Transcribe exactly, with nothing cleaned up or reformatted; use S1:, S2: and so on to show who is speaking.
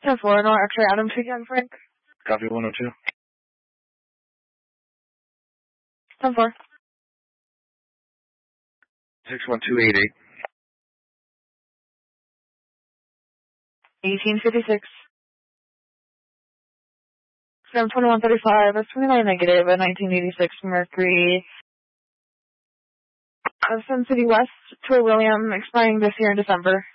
S1: ten four, no X-ray, Adam speaking, Frank.
S2: Copy one oh two.
S1: ten four.
S2: six one two eight eight.
S1: eighteen fifty-six. seven twenty-one thirty-five, that's twenty-nine negative at nineteen eighty-six Mercury. Uh, Sun City West, Troy William, expiring this year in December.